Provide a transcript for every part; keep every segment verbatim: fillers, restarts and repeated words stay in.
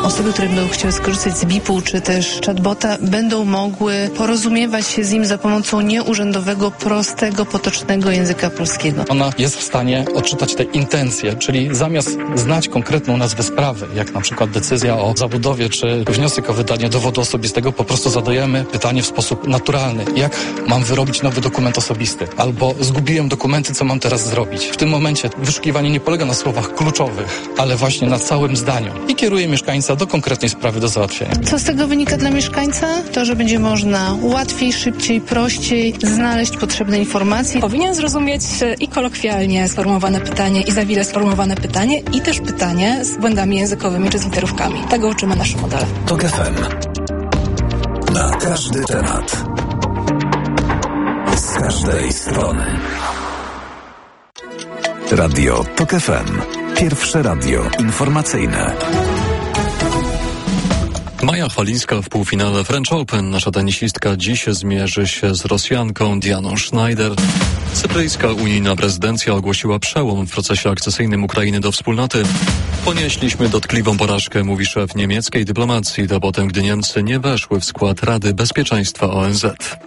osoby, które będą chciały skorzystać z B I P-u czy też chatbota, będą mogły porozumiewać się z nim za pomocą nieurzędowego, prostego, potocznego języka polskiego. Ona jest w stanie odczytać te intencje, czyli zamiast znać konkretną nazwę sprawy, jak na przykład decyzja o zabudowie czy wniosek o wydanie dowodu osobistego, po prostu zadajemy pytanie w sposób naturalny. Jak mam wyrobić nowy dokument osobisty? Albo zgubiłem dokumenty, co mam teraz zrobić? W tym momencie wyszukiwanie nie polega na słowach kluczowych, ale właśnie na całym zdaniu i kieruje mieszkańca do konkretnej sprawy do załatwienia. Co z tego wynika dla mieszkańca? To, że będzie można łatwiej, szybciej, prościej znaleźć potrzebne informacje. Powinien zrozumieć i kolokwialnie sformułowane pytanie, i za wile sformułowane pytanie, i też pytanie z błędami językowymi czy z literówkami. Tego uczymy nasze modele. TOK F M. Na każdy temat. Z każdej strony. Radio TOK F M. Pierwsze radio informacyjne. Maja Chwalińska w półfinale French Open. Nasza tenisistka dziś zmierzy się z Rosjanką Dianą Schneider. Cypryjska unijna prezydencja ogłosiła przełom w procesie akcesyjnym Ukrainy do wspólnoty. Ponieśliśmy dotkliwą porażkę, mówi szef niemieckiej dyplomacji. To potem, gdy Niemcy nie weszły w skład Rady Bezpieczeństwa O N Z.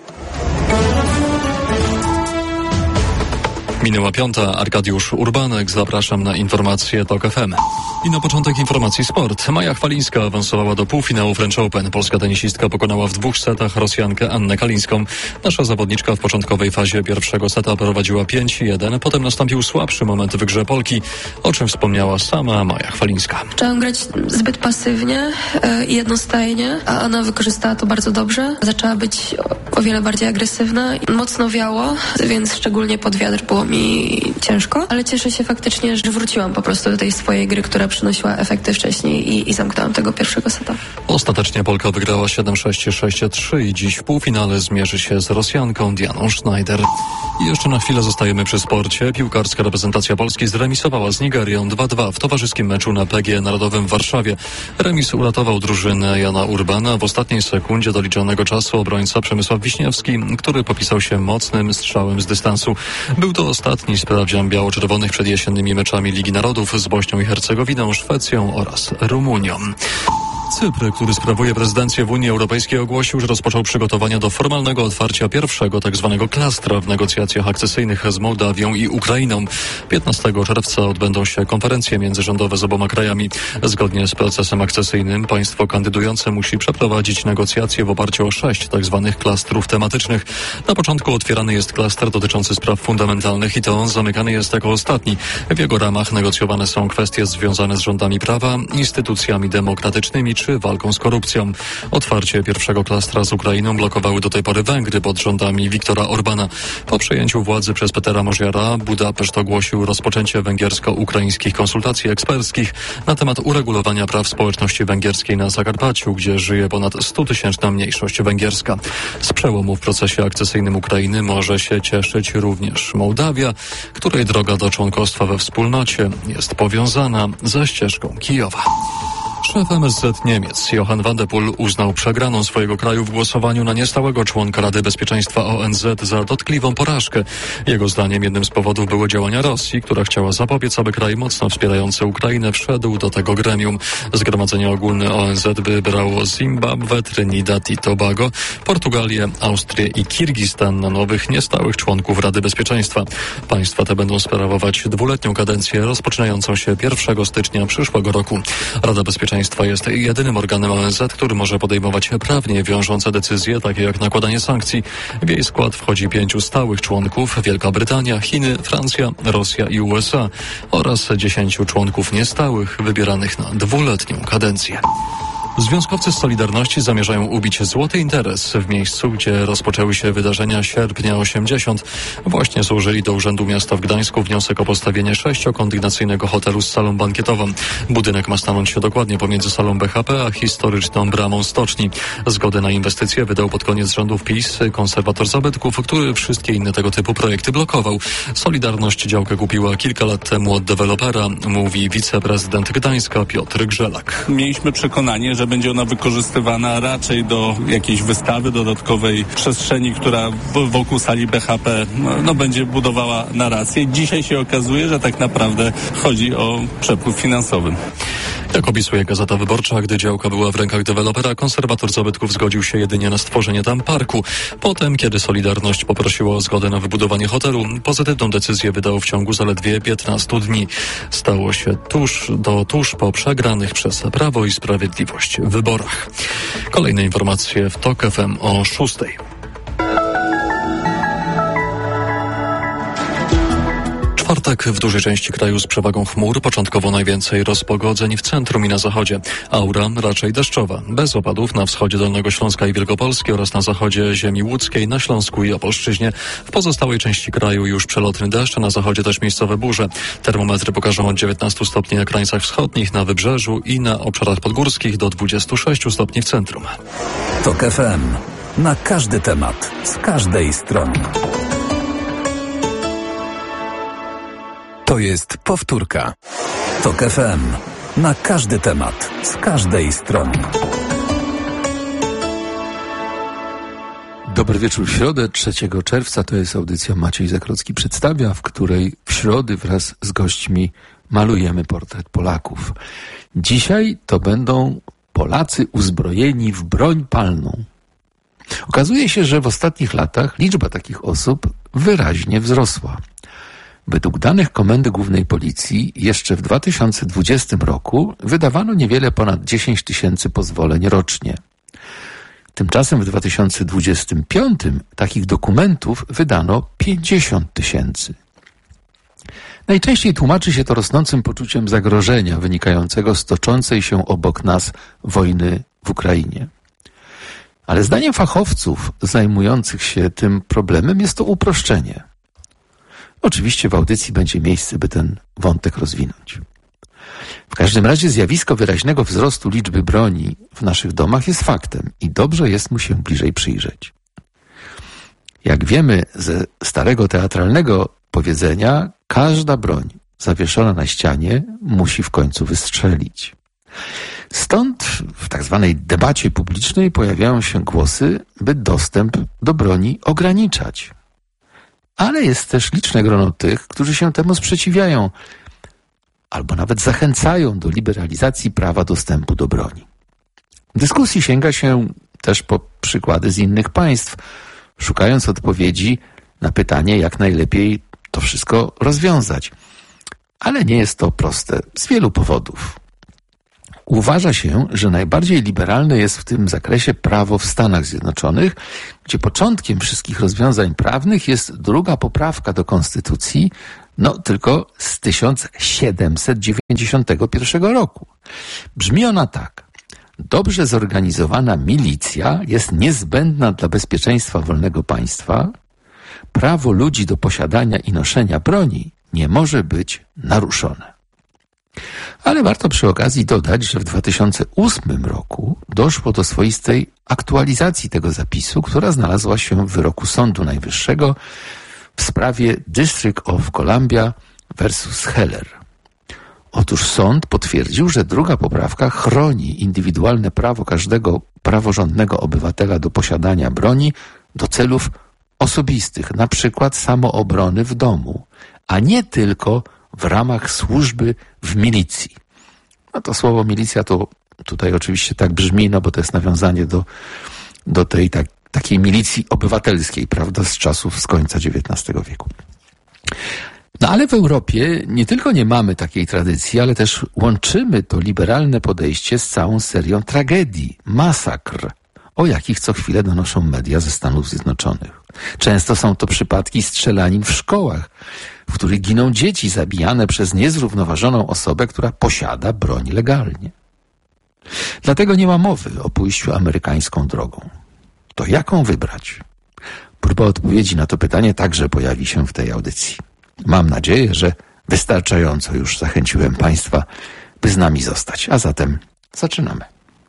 Minęła piąta, Arkadiusz Urbanek, zapraszam na informacje TOK F M. I na początek informacji sport. Maja Chwalińska awansowała do półfinału French Open. Polska tenisistka pokonała w dwóch setach Rosjankę Annę Kalińską. Nasza zawodniczka w początkowej fazie pierwszego seta prowadziła pięć jeden, potem nastąpił słabszy moment w grze Polki, o czym wspomniała sama Maja Chwalińska. Zaczęłam grać zbyt pasywnie i jednostajnie, a Anna wykorzystała to bardzo dobrze. Zaczęła być o wiele bardziej agresywna. Mocno wiało, więc szczególnie pod wiatr było mi ciężko, ale cieszę się faktycznie, że wróciłam po prostu do tej swojej gry, która przynosiła efekty wcześniej i, i zamknęłam tego pierwszego seta. Ostatecznie Polka wygrała siedem sześć, sześć trzy i dziś w półfinale zmierzy się z Rosjanką Dianą Schneider. I jeszcze na chwilę zostajemy przy sporcie. Piłkarska reprezentacja Polski zremisowała z Nigerią dwa dwa w towarzyskim meczu na P G Narodowym w Warszawie. Remis uratował drużynę Jana Urbana. W ostatniej sekundzie doliczonego czasu obrońca Przemysław Wiśniewski, który popisał się mocnym strzałem z dystansu. Był to ostatni sprawdzian biało-czerwonych przed jesiennymi meczami Ligi Narodów z Bośnią i Hercegowiną, Szwecją oraz Rumunią. Cypr, który sprawuje prezydencję w Unii Europejskiej, ogłosił, że rozpoczął przygotowania do formalnego otwarcia pierwszego tzw. klastra w negocjacjach akcesyjnych z Mołdawią i Ukrainą. piętnastego czerwca odbędą się konferencje międzyrządowe z oboma krajami. Zgodnie z procesem akcesyjnym państwo kandydujące musi przeprowadzić negocjacje w oparciu o sześć tzw. klastrów tematycznych. Na początku otwierany jest klaster dotyczący spraw fundamentalnych i to on zamykany jest jako ostatni. W jego ramach negocjowane są kwestie związane z rządami prawa, instytucjami demokratycznymi czy walką z korupcją. Otwarcie pierwszego klastra z Ukrainą blokowały do tej pory Węgry pod rządami Viktora Orbana. Po przejęciu władzy przez Petera Možiara Budapeszt ogłosił rozpoczęcie węgiersko-ukraińskich konsultacji eksperckich na temat uregulowania praw społeczności węgierskiej na Zakarpaciu, gdzie żyje ponad stutysięczna mniejszość węgierska. Z przełomu w procesie akcesyjnym Ukrainy może się cieszyć również Mołdawia, której droga do członkostwa we wspólnocie jest powiązana ze ścieżką Kijowa. Szef M S Z Niemiec Johann van de Poel uznał przegraną swojego kraju w głosowaniu na niestałego członka Rady Bezpieczeństwa O N Z za dotkliwą porażkę. Jego zdaniem jednym z powodów były działania Rosji, która chciała zapobiec, aby kraj mocno wspierający Ukrainę wszedł do tego gremium. Zgromadzenie Ogólne O N Z wybrało Zimbabwe, Trinidad i Tobago, Portugalię, Austrię i Kirgistan na nowych niestałych członków Rady Bezpieczeństwa. Państwa te będą sprawować dwuletnią kadencję rozpoczynającą się pierwszego stycznia przyszłego roku. Rada Bezpieczeństwa jest jedynym organem O N Z, który może podejmować prawnie wiążące decyzje, takie jak nakładanie sankcji. W jej skład wchodzi pięciu stałych członków: Wielka Brytania, Chiny, Francja, Rosja i U S A oraz dziesięciu członków niestałych wybieranych na dwuletnią kadencję. Związkowcy z Solidarności zamierzają ubić złoty interes w miejscu, gdzie rozpoczęły się wydarzenia sierpnia osiemdziesiąt. Właśnie złożyli do Urzędu Miasta w Gdańsku wniosek o postawienie sześciokondygnacyjnego hotelu z salą bankietową. Budynek ma stanąć się dokładnie pomiędzy salą B H P a historyczną bramą stoczni. Zgodę na inwestycję wydał pod koniec rządów PiS konserwator zabytków, który wszystkie inne tego typu projekty blokował. Solidarność działkę kupiła kilka lat temu od dewelopera, mówi wiceprezydent Gdańska Piotr Grzelak. Mieliśmy przekonanie, że będzie ona wykorzystywana raczej do jakiejś wystawy, dodatkowej przestrzeni, która wokół sali B H P no, no, będzie budowała narrację. Dzisiaj się okazuje, że tak naprawdę chodzi o przepływ finansowy. Jak opisuje Gazeta Wyborcza, gdy działka była w rękach dewelopera, konserwator zabytków zgodził się jedynie na stworzenie tam parku. Potem, kiedy Solidarność poprosiła o zgodę na wybudowanie hotelu, pozytywną decyzję wydał w ciągu zaledwie piętnastu dni. Stało się tuż do tuż po przegranych przez Prawo i Sprawiedliwość wyborach. Kolejne informacje w TOK F M o szóstej. Czwartek w dużej części kraju z przewagą chmur, początkowo najwięcej rozpogodzeń w centrum i na zachodzie. Aura raczej deszczowa, bez opadów na wschodzie Dolnego Śląska i Wielkopolski oraz na zachodzie ziemi łódzkiej, na Śląsku i Opolszczyźnie. W pozostałej części kraju już przelotny deszcz, a na zachodzie też miejscowe burze. Termometry pokażą od dziewiętnastu stopni na krańcach wschodnich, na wybrzeżu i na obszarach podgórskich do dwudziestu sześciu stopni w centrum. TOK F M. Na każdy temat, z każdej strony. To jest powtórka. TOK F M. Na każdy temat, z każdej strony. Dobry wieczór w środę, trzeciego czerwca. To jest audycja Maciej Zakrocki przedstawia, w której w środy wraz z gośćmi malujemy portret Polaków. Dzisiaj to będą Polacy uzbrojeni w broń palną. Okazuje się, że w ostatnich latach liczba takich osób wyraźnie wzrosła. Według danych Komendy Głównej Policji jeszcze w dwa tysiące dwudziestym roku wydawano niewiele ponad dziesięć tysięcy pozwoleń rocznie. Tymczasem w dwa tysiące dwudziestym piątym takich dokumentów wydano pięćdziesiąt tysięcy. Najczęściej tłumaczy się to rosnącym poczuciem zagrożenia wynikającego z toczącej się obok nas wojny w Ukrainie. Ale zdaniem fachowców zajmujących się tym problemem jest to uproszczenie. Oczywiście w audycji będzie miejsce, by ten wątek rozwinąć. W każdym razie zjawisko wyraźnego wzrostu liczby broni w naszych domach jest faktem i dobrze jest mu się bliżej przyjrzeć. Jak wiemy ze starego teatralnego powiedzenia, każda broń zawieszona na ścianie musi w końcu wystrzelić. Stąd w tak zwanej debacie publicznej pojawiają się głosy, by dostęp do broni ograniczać. Ale jest też liczne grono tych, którzy się temu sprzeciwiają, albo nawet zachęcają do liberalizacji prawa dostępu do broni. W dyskusji sięga się też po przykłady z innych państw, szukając odpowiedzi na pytanie, jak najlepiej to wszystko rozwiązać. Ale nie jest to proste z wielu powodów. Uważa się, że najbardziej liberalne jest w tym zakresie prawo w Stanach Zjednoczonych, gdzie początkiem wszystkich rozwiązań prawnych jest druga poprawka do Konstytucji, no tylko z tysiąc siedemset dziewięćdziesiątego pierwszego roku. Brzmi ona tak. Dobrze zorganizowana milicja jest niezbędna dla bezpieczeństwa wolnego państwa. Prawo ludzi do posiadania i noszenia broni nie może być naruszone. Ale warto przy okazji dodać, że w dwa tysiące ósmym roku doszło do swoistej aktualizacji tego zapisu, która znalazła się w wyroku Sądu Najwyższego w sprawie District of Columbia versus Heller. Otóż sąd potwierdził, że druga poprawka chroni indywidualne prawo każdego praworządnego obywatela do posiadania broni do celów osobistych, na przykład samoobrony w domu, a nie tylko w ramach służby w milicji. No to słowo milicja to tutaj oczywiście tak brzmi, no bo to jest nawiązanie do, do tej tak, takiej milicji obywatelskiej, prawda, z czasów z końca dziewiętnastego wieku. No ale w Europie nie tylko nie mamy takiej tradycji, ale też łączymy to liberalne podejście z całą serią tragedii, masakr, o jakich co chwilę donoszą media ze Stanów Zjednoczonych. Często są to przypadki strzelanin w szkołach, w których giną dzieci zabijane przez niezrównoważoną osobę, która posiada broń legalnie. Dlatego nie ma mowy o pójściu amerykańską drogą. To jaką wybrać? Próba odpowiedzi na to pytanie także pojawi się w tej audycji. Mam nadzieję, że wystarczająco już zachęciłem Państwa, by z nami zostać. A zatem zaczynamy.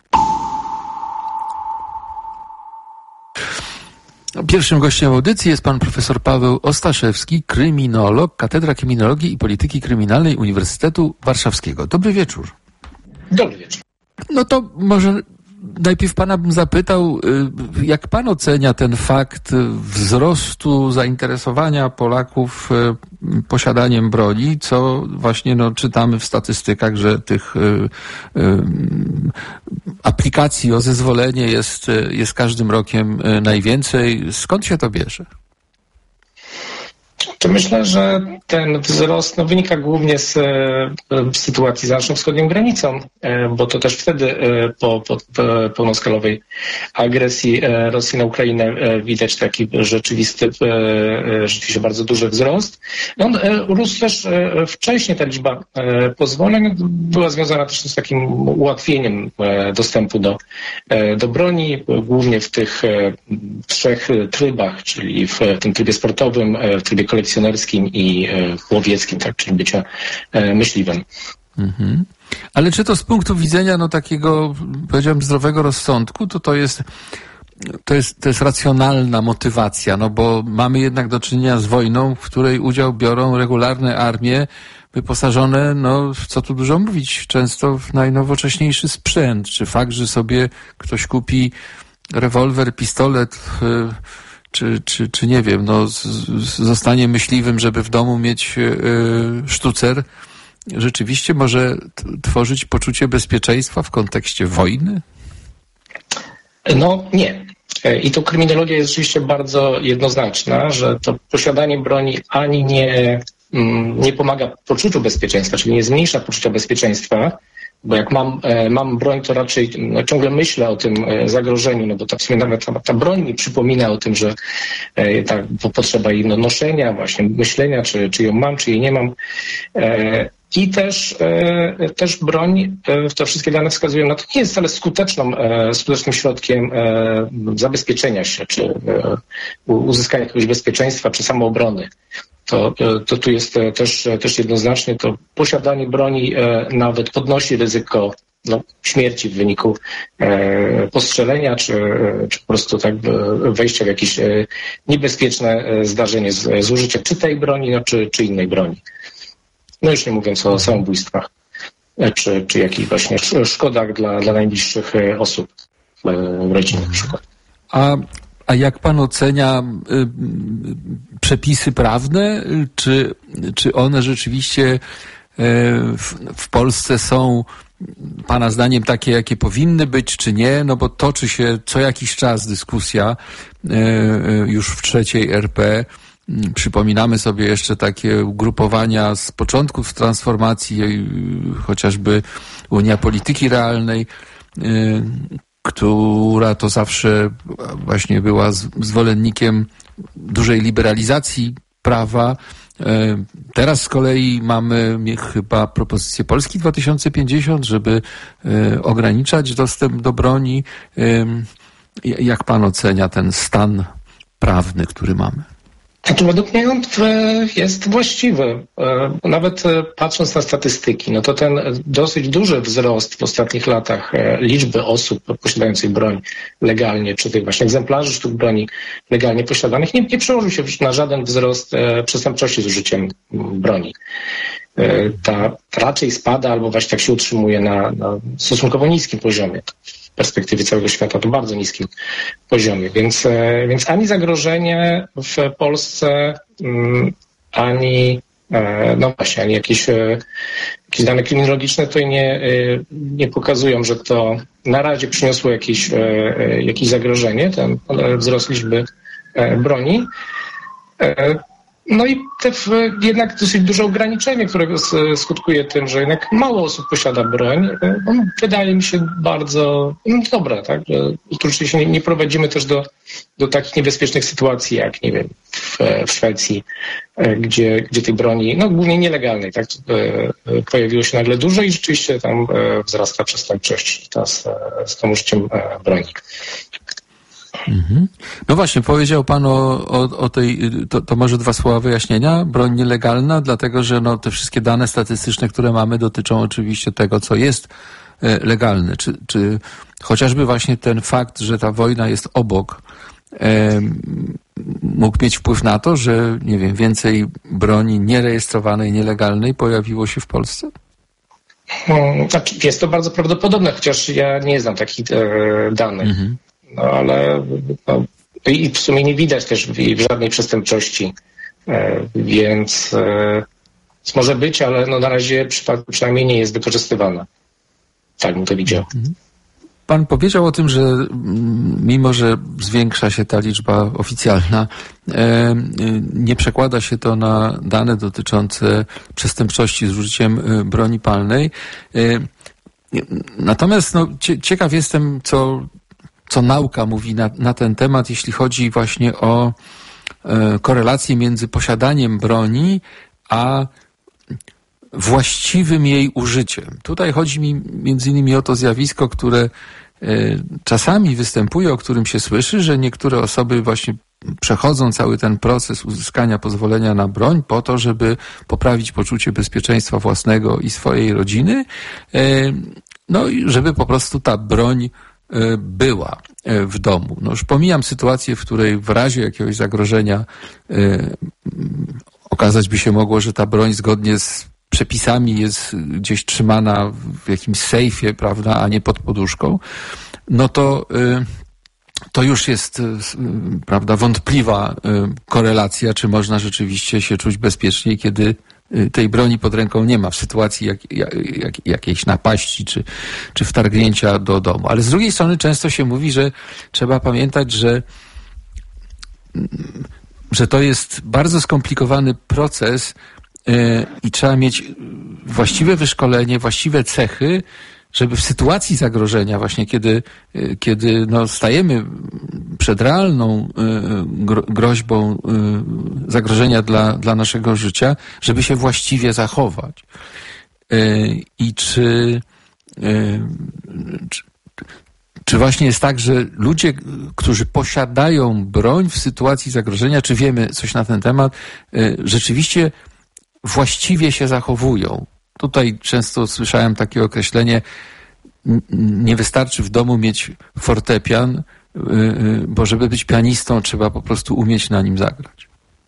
Pierwszym gościem audycji jest pan profesor Paweł Ostaszewski, kryminolog, Katedra Kryminologii i Polityki Kryminalnej Uniwersytetu Warszawskiego. Dobry wieczór. Dobry wieczór. No to może najpierw pana bym zapytał, jak pan ocenia ten fakt wzrostu zainteresowania Polaków posiadaniem broni, co właśnie no, czytamy w statystykach, że tych y, y, aplikacji o zezwolenie jest, jest każdym rokiem najwięcej. Skąd się to bierze? To myślę, że ten wzrost no, wynika głównie z, z sytuacji za naszą wschodnią granicą, bo to też wtedy po, po, po pełnoskalowej agresji Rosji na Ukrainę widać taki rzeczywisty, rzeczywiście bardzo duży wzrost. On rósł też wcześniej, ta liczba pozwoleń była związana też z takim ułatwieniem dostępu do, do broni, głównie w tych trzech trybach, czyli w tym trybie sportowym, w trybie kolekcjonerskim i e, łowieckim, tak, czyli bycia e, myśliwym. Mhm. Ale czy to z punktu widzenia no takiego, powiedziałem, zdrowego rozsądku, to to jest to jest, to jest racjonalna motywacja, no bo mamy jednak do czynienia z wojną, w której udział biorą regularne armie wyposażone, no co tu dużo mówić, często w najnowocześniejszy sprzęt. Czy fakt, że sobie ktoś kupi rewolwer, pistolet, yy, Czy, czy, czy nie wiem, no, z, z, zostanie myśliwym, żeby w domu mieć y, sztucer, rzeczywiście może t- tworzyć poczucie bezpieczeństwa w kontekście wojny? No nie. I tu kryminologia jest rzeczywiście bardzo jednoznaczna, że to posiadanie broni ani nie, nie pomaga poczuciu bezpieczeństwa, czyli nie zmniejsza poczucia bezpieczeństwa, bo jak mam, mam broń, to raczej no, ciągle myślę o tym zagrożeniu, no bo to w sumie nawet ta, ta broń mi przypomina o tym, że ta potrzeba jej no, noszenia, właśnie myślenia, czy, czy ją mam, czy jej nie mam. I też, też broń, te wszystkie dane wskazują na to, nie jest wcale skuteczną, skutecznym środkiem zabezpieczenia się, czy uzyskania jakiegoś bezpieczeństwa, czy samoobrony. To, to tu jest też, też jednoznacznie to posiadanie broni nawet podnosi ryzyko no, śmierci w wyniku postrzelenia, czy, czy po prostu tak wejścia w jakieś niebezpieczne zdarzenie z, z użyciem czy tej broni, no, czy, czy innej broni. No już nie mówiąc o samobójstwach, czy, czy jakichś właśnie szkodach dla, dla najbliższych osób w rodzinie na przykład. A, a jak pan ocenia y, przepisy prawne, czy, czy one rzeczywiście y, w, w Polsce są pana zdaniem takie, jakie powinny być, czy nie? No bo toczy się co jakiś czas dyskusja y, y, już w trzeciej R P. Przypominamy sobie jeszcze takie ugrupowania z początków transformacji, chociażby Unia Polityki Realnej, która to zawsze właśnie była zwolennikiem dużej liberalizacji prawa. Teraz z kolei mamy chyba propozycję Polski dwa tysiące pięćdziesiąt, żeby ograniczać dostęp do broni. Jak pan ocenia ten stan prawny, który mamy? Znaczy, według mnie on jest właściwy. Nawet patrząc na statystyki, no to ten dosyć duży wzrost w ostatnich latach liczby osób posiadających broń legalnie, czy tych właśnie egzemplarzy sztuk broni legalnie posiadanych, nie, nie przełożył się na żaden wzrost przestępczości z użyciem broni. Ta raczej spada albo właśnie tak się utrzymuje na, na stosunkowo niskim poziomie. W perspektywie całego świata to bardzo niskim poziomie, więc, więc ani zagrożenie w Polsce, ani no właśnie, ani jakieś, jakieś dane kryminologiczne tutaj nie, nie pokazują, że to na razie przyniosło jakieś, jakieś zagrożenie, ten wzrost liczby broni. No i te jednak dosyć duże ograniczenie, które skutkuje tym, że jednak mało osób posiada broń, on wydaje mi się bardzo no, dobre, tak? Że oczywiście nie, nie prowadzimy też do, do takich niebezpiecznych sytuacji, jak nie wiem, w, w Szwecji, gdzie, gdzie tej broni, no głównie nielegalnej, tak, pojawiło się nagle dużo i rzeczywiście tam wzrasta przestępczość ta z, z tym użyciem broni. Mhm. No właśnie, powiedział pan o, o, o tej, to, to może dwa słowa wyjaśnienia. Broń nielegalna, dlatego że no, te wszystkie dane statystyczne, które mamy, dotyczą oczywiście tego, co jest e, legalne. Czy, czy chociażby właśnie ten fakt, że ta wojna jest obok, e, mógł mieć wpływ na to, że nie wiem, więcej broni nierejestrowanej, nielegalnej pojawiło się w Polsce? Hmm, znaczy jest to bardzo prawdopodobne, chociaż ja nie znam takich e, danych. Mhm. No ale no, i w sumie nie widać też w, w żadnej przestępczości, e, więc e, może być, ale no na razie przy, przynajmniej nie jest wykorzystywana. Tak bym to widział. Mhm. Pan powiedział o tym, że mimo, że zwiększa się ta liczba oficjalna, nie przekłada się to na dane dotyczące przestępczości z użyciem broni palnej. Natomiast no, ciekaw jestem, co, co nauka mówi na, na ten temat, jeśli chodzi właśnie o korelację między posiadaniem broni a właściwym jej użyciem. Tutaj chodzi mi między innymi o to zjawisko, które czasami występuje, o którym się słyszy, że niektóre osoby właśnie przechodzą cały ten proces uzyskania pozwolenia na broń po to, żeby poprawić poczucie bezpieczeństwa własnego i swojej rodziny, no i żeby po prostu ta broń była w domu. No już pomijam sytuację, w której w razie jakiegoś zagrożenia okazać by się mogło, że ta broń zgodnie z przepisami jest gdzieś trzymana w jakimś sejfie, prawda, a nie pod poduszką, no to, to już jest, prawda, wątpliwa korelacja, czy można rzeczywiście się czuć bezpieczniej, kiedy tej broni pod ręką nie ma w sytuacji jak, jak, jak, jakiejś napaści, czy, czy wtargnięcia do domu. Ale z drugiej strony często się mówi, że trzeba pamiętać, że że to jest bardzo skomplikowany proces i trzeba mieć właściwe wyszkolenie, właściwe cechy, żeby w sytuacji zagrożenia, właśnie kiedy, kiedy no, stajemy przed realną groźbą zagrożenia dla, dla naszego życia, żeby się właściwie zachować. I czy, czy, czy właśnie jest tak, że ludzie, którzy posiadają broń w sytuacji zagrożenia, czy wiemy coś na ten temat, rzeczywiście właściwie się zachowują? Tutaj często słyszałem takie określenie, nie wystarczy w domu mieć fortepian, bo żeby być pianistą, trzeba po prostu umieć na nim zagrać.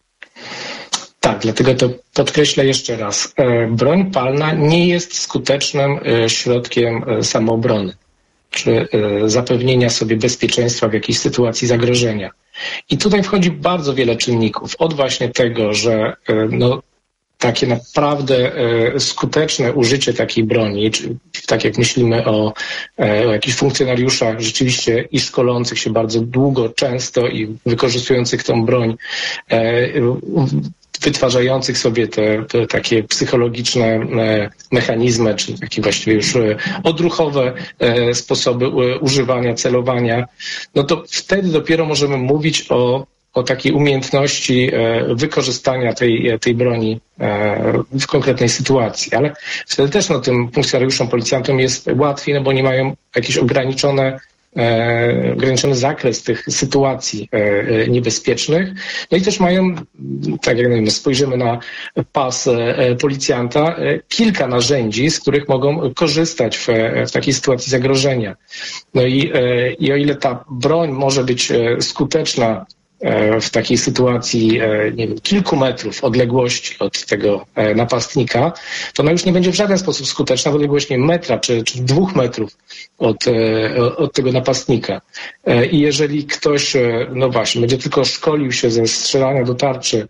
Tak, dlatego to podkreślę jeszcze raz. Broń palna nie jest skutecznym środkiem samoobrony, czy zapewnienia sobie bezpieczeństwa w jakiejś sytuacji zagrożenia. I tutaj wchodzi bardzo wiele czynników. Od właśnie tego, że no, takie naprawdę e, skuteczne użycie takiej broni, czy, tak jak myślimy o, e, o jakichś funkcjonariuszach rzeczywiście i szkolących się bardzo długo, często i wykorzystujących tą broń, e, wytwarzających sobie te, te takie psychologiczne e, mechanizmy, czy takie właściwie już e, odruchowe e, sposoby e, używania, celowania, no to wtedy dopiero możemy mówić o o takiej umiejętności wykorzystania tej, tej broni w konkretnej sytuacji. Ale wtedy też no, tym funkcjonariuszom, policjantom jest łatwiej, no bo nie mają jakieś ograniczone, e, ograniczony zakres tych sytuacji e, niebezpiecznych. No i też mają, tak jak no, spojrzymy na pas e, policjanta, e, kilka narzędzi, z których mogą korzystać w, w takiej sytuacji zagrożenia. No i, e, i o ile ta broń może być skuteczna w takiej sytuacji, nie wiem, kilku metrów odległości od tego napastnika, to ona już nie będzie w żaden sposób skuteczna w odległości metra czy, czy dwóch metrów od, od tego napastnika. I jeżeli ktoś, no właśnie, będzie tylko szkolił się ze strzelania do tarczy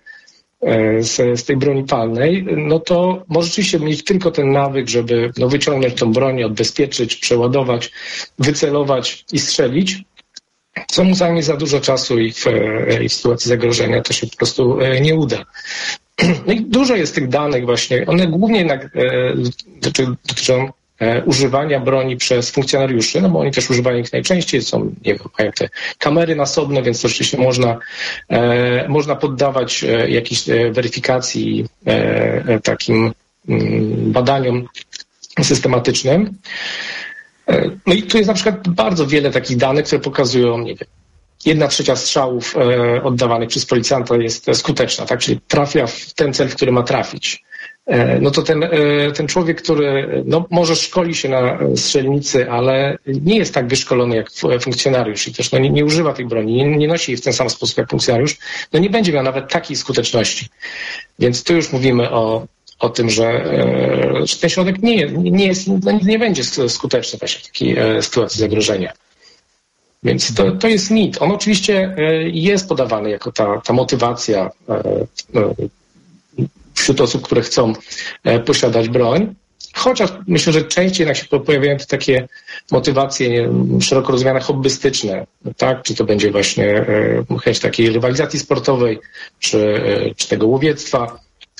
z, z tej broni palnej, no to może rzeczywiście mieć tylko ten nawyk, żeby no, wyciągnąć tą broń, odbezpieczyć, przeładować, wycelować i strzelić, co mu zajmie za dużo czasu i w, i w sytuacji zagrożenia to się po prostu nie uda. No i dużo jest tych danych właśnie. One głównie jednak e, dotyczą e, używania broni przez funkcjonariuszy, no bo oni też używają ich najczęściej, są, nie wiem, mają te kamery nasobne, więc to rzeczywiście można, e, można poddawać e, jakiejś e, weryfikacji e, takim m, badaniom systematycznym. No i tu jest na przykład bardzo wiele takich danych, które pokazują, nie wiem, jedna trzecia strzałów e, oddawanych przez policjanta jest skuteczna, tak? Czyli trafia w ten cel, w który ma trafić. E, no to ten, e, ten człowiek, który no, może szkoli się na strzelnicy, ale nie jest tak wyszkolony jak funkcjonariusz i też no, nie, nie używa tej broni, nie, nie nosi jej w ten sam sposób jak funkcjonariusz, no nie będzie miał nawet takiej skuteczności. Więc tu już mówimy o o tym, że, że ten środek nie jest, nie, jest, nie będzie skuteczny właśnie w takiej sytuacji zagrożenia. Więc to, to jest mit. On oczywiście jest podawany jako ta, ta motywacja wśród osób, które chcą posiadać broń, chociaż myślę, że częściej jednak się pojawiają tu takie motywacje szeroko rozumiane hobbystyczne, tak? Czy to będzie właśnie chęć takiej rywalizacji sportowej, czy, czy tego łowiectwa.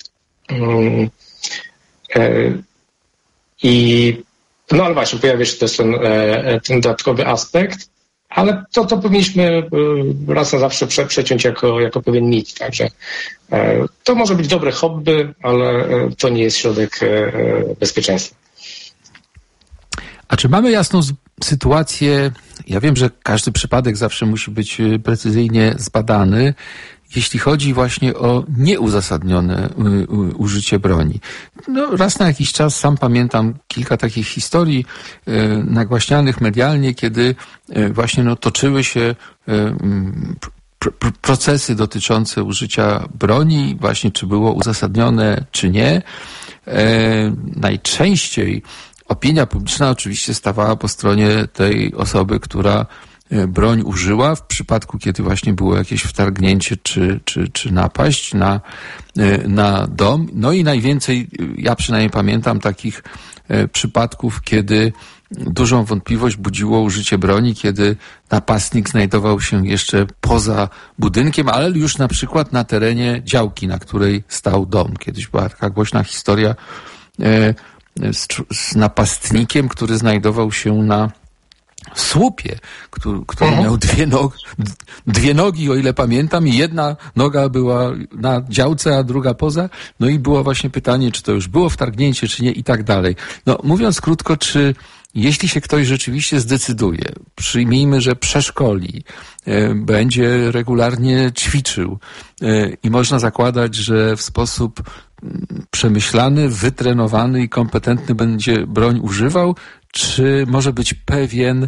I no ale właśnie pojawia się też ten, ten dodatkowy aspekt, ale to, to powinniśmy raz na zawsze prze, przeciąć jako, jako pewien mit. Także to może być dobre hobby, ale to nie jest środek bezpieczeństwa. A czy mamy jasną sytuację? Ja wiem, że każdy przypadek zawsze musi być precyzyjnie zbadany, jeśli chodzi właśnie o nieuzasadnione użycie broni. No, raz na jakiś czas sam pamiętam kilka takich historii e, nagłaśnianych medialnie, kiedy e, właśnie no, toczyły się e, pr- procesy dotyczące użycia broni, właśnie czy było uzasadnione, czy nie. E, najczęściej opinia publiczna oczywiście stawała po stronie tej osoby, która broń użyła w przypadku, kiedy właśnie było jakieś wtargnięcie czy, czy, czy napaść na, na dom. No i najwięcej, ja przynajmniej pamiętam takich przypadków, kiedy dużą wątpliwość budziło użycie broni, kiedy napastnik znajdował się jeszcze poza budynkiem, ale już na przykład na terenie działki, na której stał dom. Kiedyś była taka głośna historia z, z napastnikiem, który znajdował się na słupie, który, który miał dwie, nog, dwie nogi, o ile pamiętam, i jedna noga była na działce, a druga poza. No i było właśnie pytanie, czy to już było wtargnięcie, czy nie i tak dalej. No mówiąc krótko, czy jeśli się ktoś rzeczywiście zdecyduje, przyjmijmy, że przeszkoli, e, będzie regularnie ćwiczył e, i można zakładać, że w sposób przemyślany, wytrenowany i kompetentny będzie broń używał, czy może być pewien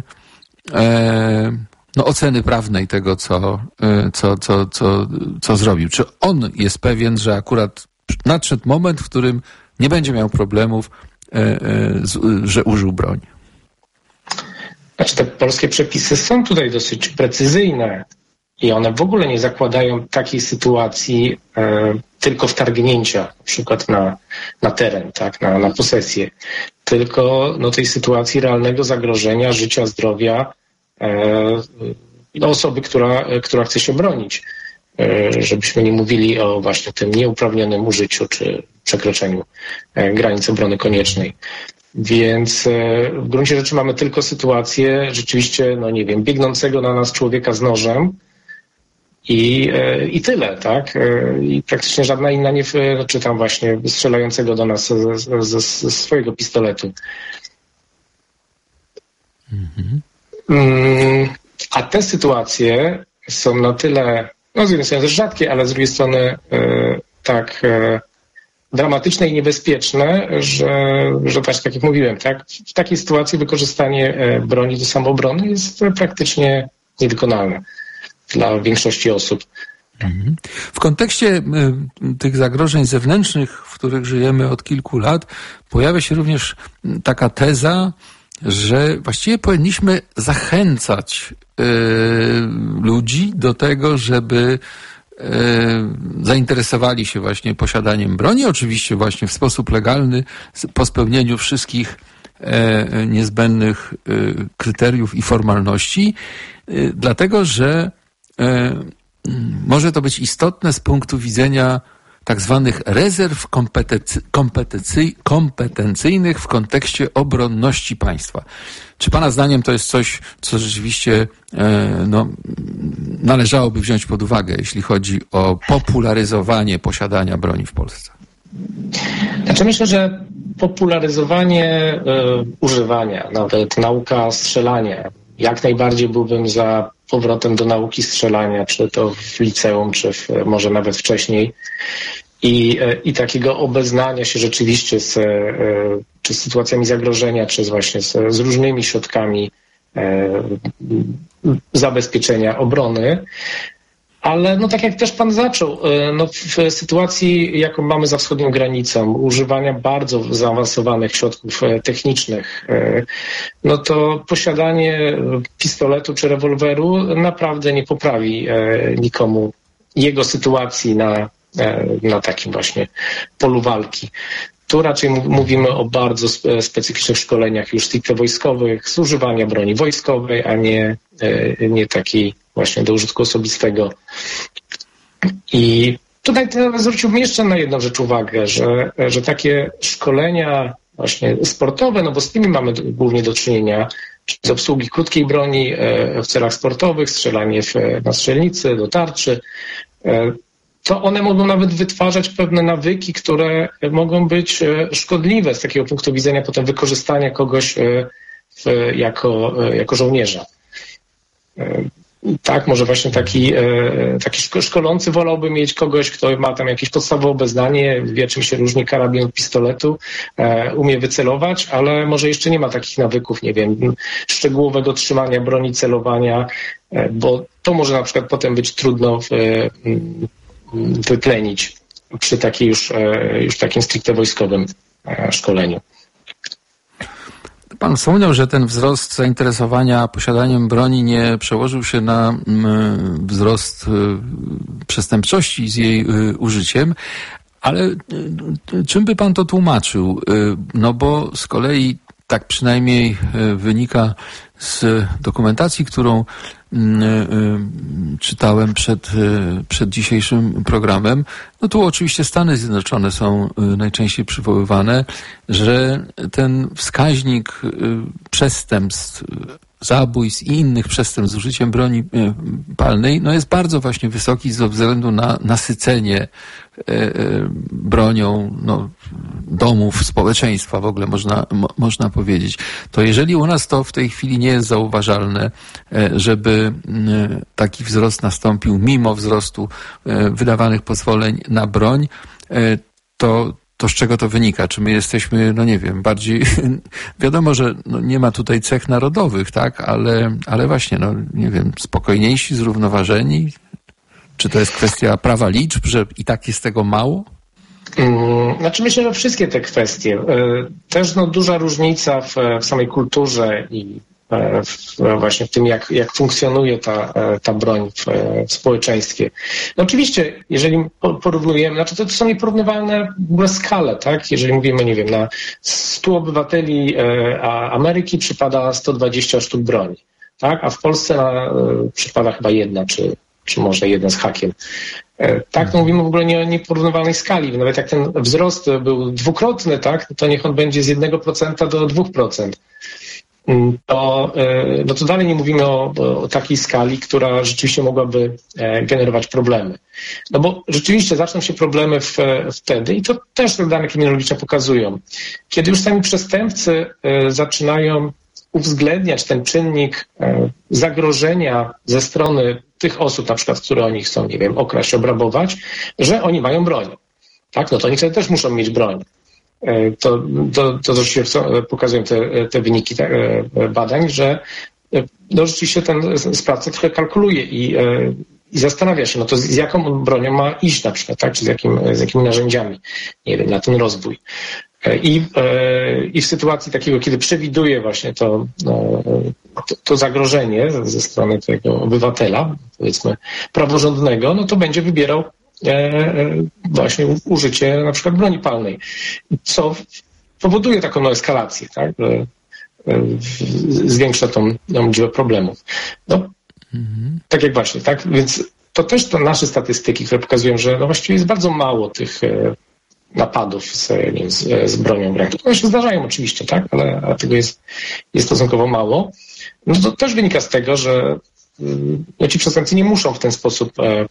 e, no, oceny prawnej tego, co, e, co, co, co, co zrobił? Czy on jest pewien, że akurat nadszedł moment, w którym nie będzie miał problemów, e, e, z, że użył broni? Znaczy, te polskie przepisy są tutaj dosyć precyzyjne i one w ogóle nie zakładają takiej sytuacji e, tylko wtargnięcia, na przykład na, na teren, tak, na, na posesję, tylko no, tej sytuacji realnego zagrożenia życia, zdrowia e, no, osoby, która, która chce się bronić. E, żebyśmy nie mówili o właśnie tym nieuprawnionym użyciu czy przekroczeniu e, granic obrony koniecznej. Więc e, w gruncie rzeczy mamy tylko sytuację rzeczywiście, no nie wiem, biegnącego na nas człowieka z nożem, I, i tyle, tak? I praktycznie żadna inna nie, czy tam właśnie strzelającego do nas ze, ze, ze swojego pistoletu. Mhm. A te sytuacje są na tyle, no z jednej strony też rzadkie, ale z drugiej strony tak dramatyczne i niebezpieczne, że, że właśnie tak jak mówiłem, tak? W takiej sytuacji wykorzystanie broni do samoobrony jest praktycznie niewykonalne dla większości osób. W kontekście y, tych zagrożeń zewnętrznych, w których żyjemy od kilku lat, pojawia się również taka teza, że właściwie powinniśmy zachęcać y, ludzi do tego, żeby y, zainteresowali się właśnie posiadaniem broni, oczywiście właśnie w sposób legalny, po spełnieniu wszystkich y, niezbędnych y, kryteriów i formalności, y, dlatego że może to być istotne z punktu widzenia tak zwanych rezerw kompetency, kompetency, kompetencyjnych w kontekście obronności państwa. Czy Pana zdaniem to jest coś, co rzeczywiście no, należałoby wziąć pod uwagę, jeśli chodzi o popularyzowanie posiadania broni w Polsce? Znaczy myślę, że popularyzowanie y, używania, nawet nauka strzelania, jak najbardziej byłbym za powrotem do nauki strzelania, czy to w liceum, czy w, może nawet wcześniej i, i takiego obeznania się rzeczywiście z, czy z sytuacjami zagrożenia, czy z właśnie z, z różnymi środkami e, zabezpieczenia obrony. Ale no tak jak też pan zaczął, no w sytuacji, jaką mamy za wschodnią granicą, używania bardzo zaawansowanych środków technicznych, no to posiadanie pistoletu czy rewolweru naprawdę nie poprawi nikomu jego sytuacji na, na takim właśnie polu walki. Tu raczej mówimy o bardzo specyficznych szkoleniach już stricte wojskowych, z używania broni wojskowej, a nie, nie takiej właśnie do użytku osobistego. I tutaj zwróciłbym jeszcze na jedną rzecz uwagę, że, że takie szkolenia właśnie sportowe, no bo z tymi mamy głównie do czynienia, z obsługi krótkiej broni w celach sportowych, strzelanie w, na strzelnicy, do tarczy, to one mogą nawet wytwarzać pewne nawyki, które mogą być szkodliwe z takiego punktu widzenia potem wykorzystania kogoś w, jako, jako żołnierza. Tak, może właśnie taki, taki szkolący wolałby mieć kogoś, kto ma tam jakieś podstawowe obeznanie, wie czym się różni karabin od pistoletu, umie wycelować, ale może jeszcze nie ma takich nawyków, nie wiem, szczegółowego trzymania broni, celowania, bo to może na przykład potem być trudno w, wyplenić przy takiej już, już takim stricte wojskowym szkoleniu. Pan wspomniał, że ten wzrost zainteresowania posiadaniem broni nie przełożył się na wzrost przestępczości z jej użyciem, ale czym by pan to tłumaczył? No bo z kolei tak przynajmniej wynika z dokumentacji, którą czytałem przed, przed dzisiejszym programem. No tu oczywiście Stany Zjednoczone są najczęściej przywoływane, że ten wskaźnik przestępstw, zabójstw i innych przestępstw z użyciem broni palnej no jest bardzo właśnie wysoki ze względu na nasycenie bronią no, domów, społeczeństwa w ogóle można, mo, można powiedzieć. To jeżeli u nas to w tej chwili nie jest zauważalne, żeby taki wzrost nastąpił mimo wzrostu wydawanych pozwoleń na broń, to to z czego to wynika? Czy my jesteśmy, no nie wiem, bardziej, wiadomo, że no nie ma tutaj cech narodowych, tak, ale, ale właśnie, no nie wiem, spokojniejsi, zrównoważeni? Czy to jest kwestia prawa liczb, że i tak jest tego mało? Znaczy myślę, że wszystkie te kwestie. Też no, duża różnica w, w samej kulturze i w, właśnie w tym, jak, jak funkcjonuje ta, ta broń w, w społeczeństwie. No oczywiście, jeżeli porównujemy, znaczy to są nieporównywalne w ogóle skale, tak? Jeżeli mówimy, nie wiem, na stu obywateli Ameryki przypada sto dwadzieścia sztuk broni, tak? A w Polsce na, przypada chyba jedna, czy, czy może jeden z hakiem. Tak, to mówimy w ogóle nie o nieporównywalnej skali. Nawet jak ten wzrost był dwukrotny, tak, to niech on będzie z jednego procenta do dwóch procent. To, no to dalej nie mówimy o, o takiej skali, która rzeczywiście mogłaby generować problemy. No bo rzeczywiście zaczną się problemy w, wtedy i to też dane kryminologiczne pokazują. Kiedy już sami przestępcy zaczynają uwzględniać ten czynnik zagrożenia ze strony tych osób, na przykład, które oni chcą, nie wiem, okraść, obrabować, że oni mają broń. Tak, no to oni wtedy też muszą mieć broń. To, to, to się pokazują te, te wyniki badań, że no rzeczywiście ten sprawca trochę kalkuluje i, i zastanawia się, no to z jaką bronią ma iść na przykład, tak, czy z, jakim, z jakimi narzędziami, nie wiem, na ten rozwój. I, i w sytuacji takiego, kiedy przewiduje właśnie to, to, to zagrożenie ze strony tego obywatela, powiedzmy, praworządnego, no to będzie wybierał właśnie użycie na przykład broni palnej, co powoduje taką no, eskalację, tak, że zwiększa tą, tą liczbę problemów. No, mhm. Tak jak właśnie, tak, więc to też to nasze statystyki, które pokazują, że no właściwie jest bardzo mało tych napadów z, nie, z, z bronią w ręku. One się zdarzają oczywiście, tak, ale, ale tego jest, jest stosunkowo mało. No to też wynika z tego, że no, ci przestępcy nie muszą w ten sposób e,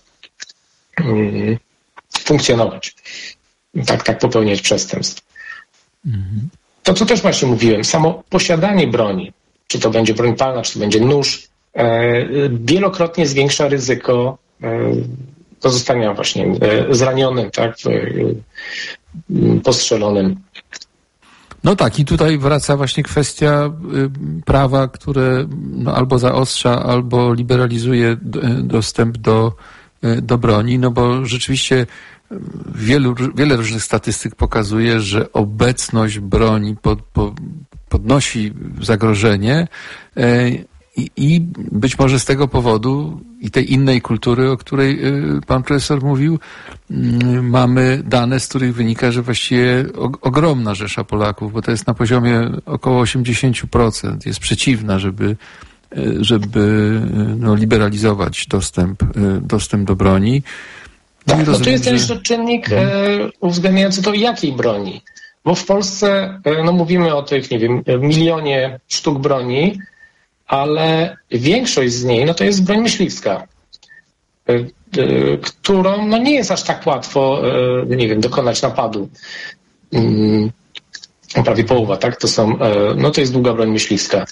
mm, funkcjonować. Tak, tak popełniać przestępstw. Mhm. To, co też właśnie mówiłem, samo posiadanie broni, czy to będzie broń palna, czy to będzie nóż, e, wielokrotnie zwiększa ryzyko e, pozostania właśnie e, zranionym, tak, e, postrzelonym. No tak, i tutaj wraca właśnie kwestia y, prawa, które no, albo zaostrza, albo liberalizuje d- dostęp do do broni, no bo rzeczywiście wielu, wiele różnych statystyk pokazuje, że obecność broni pod, pod, podnosi zagrożenie i, i być może z tego powodu i tej innej kultury, o której pan profesor mówił, mamy dane, z których wynika, że właściwie ogromna rzesza Polaków, bo to jest na poziomie około osiemdziesiąt procent, jest przeciwna, żeby żeby no, liberalizować dostęp, dostęp do broni. No, tak, no tu jest że... jeszcze czynnik e, uwzględniający to, jakiej broni. Bo w Polsce, e, no mówimy o tych, nie wiem, milionie sztuk broni, ale większość z niej, no to jest broń myśliwska, e, e, którą, no nie jest aż tak łatwo, e, nie wiem, dokonać napadu. Mm, prawie połowa, tak? To są, e, no to jest długa broń myśliwska.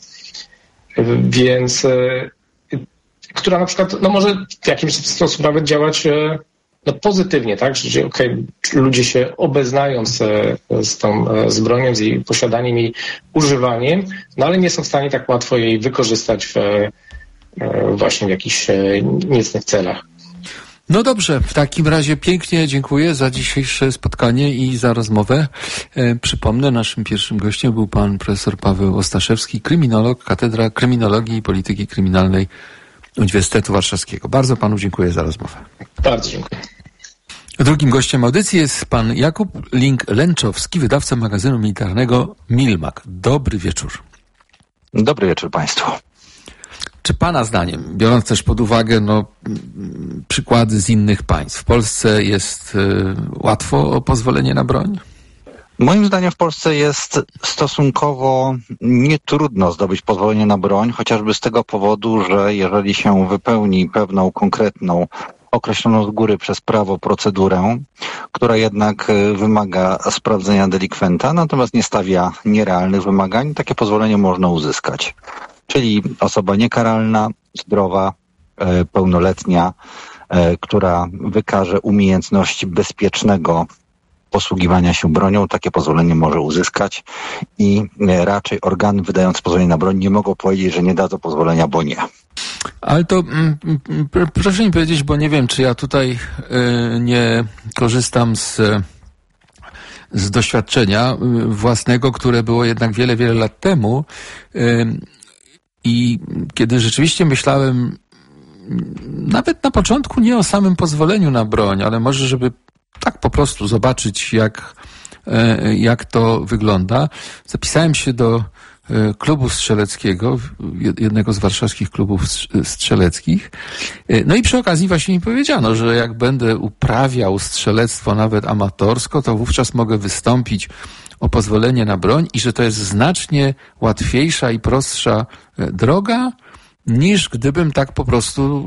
Więc, e, która na przykład, no może w jakimś sposób nawet działać e, no pozytywnie, tak, że okay, ludzie się obeznają z, z tą z bronią, z jej posiadaniem i używaniem, no ale nie są w stanie tak łatwo jej wykorzystać w, właśnie w jakichś niecnych celach. No dobrze, w takim razie pięknie dziękuję za dzisiejsze spotkanie i za rozmowę. E, przypomnę, naszym pierwszym gościem był pan profesor Paweł Ostaszewski, kryminolog, Katedra Kryminologii i Polityki Kryminalnej Uniwersytetu Warszawskiego. Bardzo panu dziękuję za rozmowę. Bardzo dziękuję. Drugim gościem audycji jest pan Jakub Link-Lęczowski, wydawca magazynu militarnego Milmak. Dobry wieczór. Dobry wieczór państwu. Czy pana zdaniem, biorąc też pod uwagę no, przykłady z innych państw, w Polsce jest y, łatwo o pozwolenie na broń? Moim zdaniem w Polsce jest stosunkowo nietrudno zdobyć pozwolenie na broń, chociażby z tego powodu, że jeżeli się wypełni pewną konkretną, określoną z góry przez prawo procedurę, która jednak wymaga sprawdzenia delikwenta, natomiast nie stawia nierealnych wymagań, takie pozwolenie można uzyskać. Czyli osoba niekaralna, zdrowa, pełnoletnia, która wykaże umiejętności bezpiecznego posługiwania się bronią, takie pozwolenie może uzyskać i raczej organy wydające pozwolenie na broń nie mogą powiedzieć, że nie dadzą pozwolenia, bo nie. Ale to mm, proszę mi powiedzieć, bo nie wiem, czy ja tutaj y, nie korzystam z, z doświadczenia własnego, które było jednak wiele, wiele lat temu y, i kiedy rzeczywiście myślałem nawet na początku nie o samym pozwoleniu na broń, ale może żeby tak po prostu zobaczyć, jak, jak to wygląda. Zapisałem się do klubu strzeleckiego, jednego z warszawskich klubów strzeleckich. No i przy okazji właśnie mi powiedziano, że jak będę uprawiał strzelectwo nawet amatorsko, to wówczas mogę wystąpić o pozwolenie na broń i że to jest znacznie łatwiejsza i prostsza droga, niż gdybym tak po prostu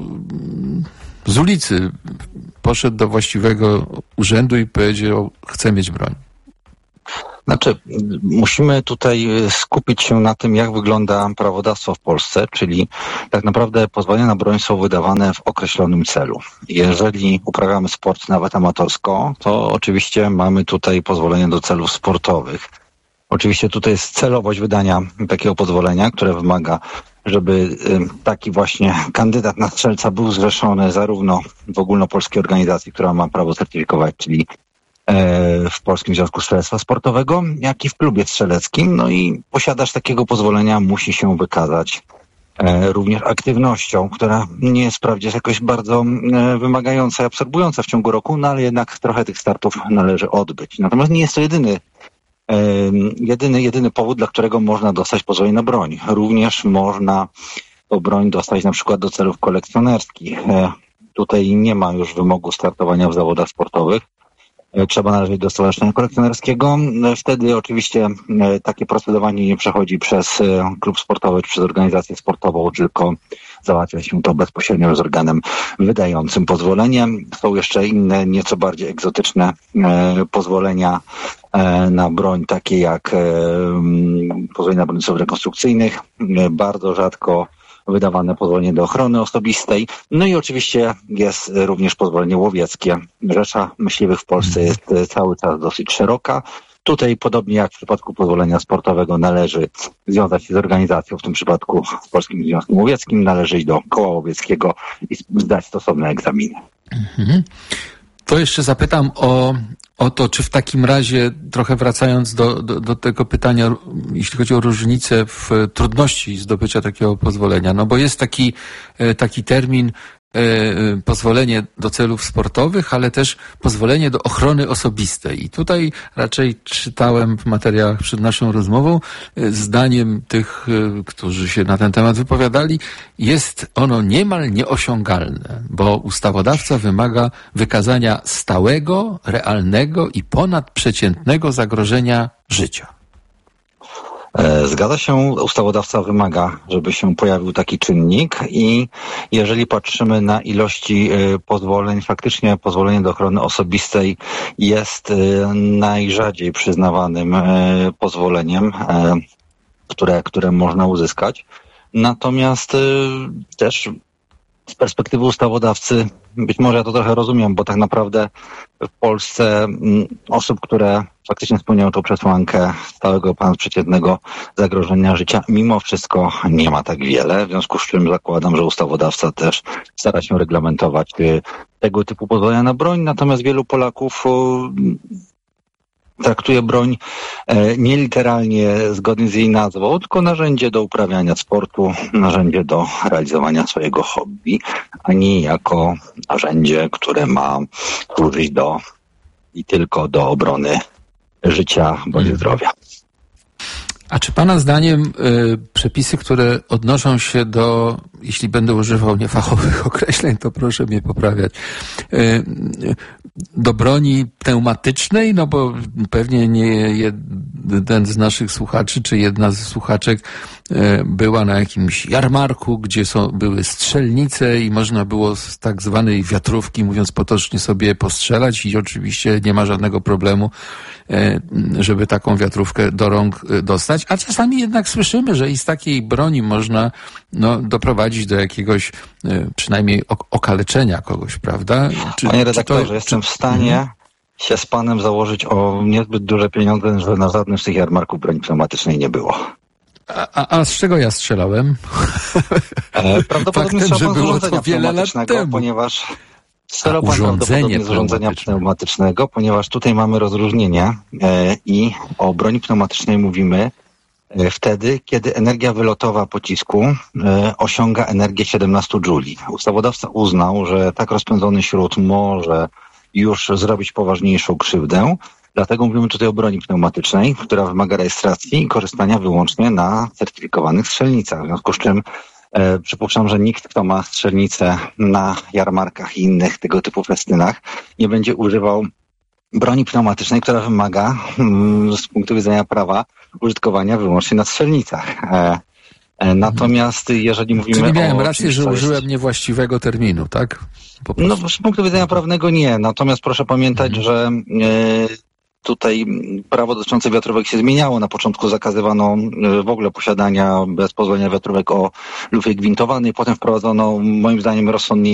z ulicy poszedł do właściwego urzędu i powiedział, chcę mieć broń. Znaczy, musimy tutaj skupić się na tym, jak wygląda prawodawstwo w Polsce, czyli tak naprawdę pozwolenia na broń są wydawane w określonym celu. Jeżeli uprawiamy sport nawet amatorsko, to oczywiście mamy tutaj pozwolenie do celów sportowych. Oczywiście tutaj jest celowość wydania takiego pozwolenia, które wymaga, żeby taki właśnie kandydat na strzelca był zrzeszony zarówno w ogólnopolskiej organizacji, która ma prawo certyfikować, czyli w Polskim Związku Strzelectwa Sportowego, jak i w klubie strzeleckim. No i posiadacz takiego pozwolenia musi się wykazać również aktywnością, która nie jest wprawdzie jakoś bardzo wymagająca i absorbująca w ciągu roku, no ale jednak trochę tych startów należy odbyć. Natomiast nie jest to jedyny Jedyny, jedyny powód, dla którego można dostać pozwolenie na broń. Również można tą broń dostać na przykład do celów kolekcjonerskich. Tutaj nie ma już wymogu startowania w zawodach sportowych. Trzeba należeć do stowarzyszenia kolekcjonerskiego. Wtedy oczywiście takie procedowanie nie przechodzi przez klub sportowy czy przez organizację sportową, tylko załatwia się to bezpośrednio z organem wydającym pozwolenie. Są jeszcze inne, nieco bardziej egzotyczne pozwolenia na broń, takie jak pozwolenia na broń rekonstrukcyjnych. Bardzo rzadko wydawane pozwolenie do ochrony osobistej. No i oczywiście jest również pozwolenie łowieckie. Rzesza myśliwych w Polsce jest cały czas dosyć szeroka. Tutaj, podobnie jak w przypadku pozwolenia sportowego, należy związać się z organizacją, w tym przypadku z Polskim Związkiem Łowieckim, należy iść do koła łowieckiego i zdać stosowne egzaminy. Mhm. To jeszcze zapytam o, o to, czy w takim razie, trochę wracając do, do, do tego pytania, jeśli chodzi o różnicę w trudności zdobycia takiego pozwolenia, no bo jest taki, taki termin pozwolenie do celów sportowych, ale też pozwolenie do ochrony osobistej. I tutaj raczej czytałem w materiałach przed naszą rozmową, zdaniem tych, którzy się na ten temat wypowiadali, jest ono niemal nieosiągalne, bo ustawodawca wymaga wykazania stałego, realnego i ponadprzeciętnego zagrożenia życia. Zgadza się, ustawodawca wymaga, żeby się pojawił taki czynnik i jeżeli patrzymy na ilości pozwoleń, faktycznie pozwolenie do ochrony osobistej jest najrzadziej przyznawanym pozwoleniem, które, które można uzyskać. Natomiast też z perspektywy ustawodawcy, być może ja to trochę rozumiem, bo tak naprawdę w Polsce osób, które faktycznie spełniają tą przesłankę stałego ponadprzeciętnego zagrożenia życia, mimo wszystko nie ma tak wiele, w związku z czym zakładam, że ustawodawca też stara się reglamentować tego typu pozwolenia na broń, natomiast wielu Polaków traktuje broń nie literalnie zgodnie z jej nazwą, tylko narzędzie do uprawiania sportu, narzędzie do realizowania swojego hobby, a nie jako narzędzie, które ma służyć do i tylko do obrony życia bądź zdrowia. A czy Pana zdaniem y, przepisy, które odnoszą się do, jeśli będę używał niefachowych określeń, to proszę mnie poprawiać, y, y, do broni pneumatycznej, no bo pewnie nie jeden z naszych słuchaczy, czy jedna z słuchaczek y, była na jakimś jarmarku, gdzie są, były strzelnice i można było z tak zwanej wiatrówki, mówiąc potocznie, sobie postrzelać i oczywiście nie ma żadnego problemu, y, żeby taką wiatrówkę do rąk y, dostać. A czasami jednak słyszymy, że i z takiej broni można no, doprowadzić do jakiegoś y, przynajmniej ok- okaleczenia kogoś, prawda? Czy, Panie redaktorze, czy to, jestem czy... w stanie mhm. się z panem założyć o niezbyt duże pieniądze, że na żadnym z tych jarmarków broni pneumatycznej nie było. A, a, a z czego ja strzelałem? E, prawdopodobnie Faktem, że z było to wiele lat temu. Ponieważ strzelał pan prawdopodobnie z urządzenia pneumatycznego, ponieważ tutaj mamy rozróżnienie e, i o broni pneumatycznej mówimy e, wtedy, kiedy energia wylotowa pocisku e, osiąga energię siedemnaście dżuli. Ustawodawca uznał, że tak rozpędzony śrut może już zrobić poważniejszą krzywdę. Dlatego mówimy tutaj o broni pneumatycznej, która wymaga rejestracji i korzystania wyłącznie na certyfikowanych strzelnicach. W związku z czym e, przypuszczam, że nikt, kto ma strzelnicę na jarmarkach i innych tego typu festynach, nie będzie używał broni pneumatycznej, która wymaga mm, z punktu widzenia prawa użytkowania wyłącznie na strzelnicach. E, e, natomiast jeżeli mówimy Czyli miałem o... rację, że użyłem jest... niewłaściwego terminu, tak? No z punktu widzenia prawnego nie. Natomiast proszę pamiętać, mhm. że... E, Tutaj prawo dotyczące wiatrówek się zmieniało. Na początku zakazywano w ogóle posiadania bez pozwolenia wiatrówek o lufie gwintowanej. Potem wprowadzono, moim zdaniem, rozsądnie